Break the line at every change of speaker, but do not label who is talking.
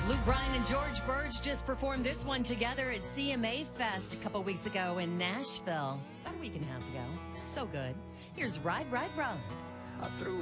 Luke Bryan and George Burge just performed this one together at CMA Fest a couple weeks ago in Nashville. About a week and a half ago. So good. Here's Ride, Ride, Ride.
I threw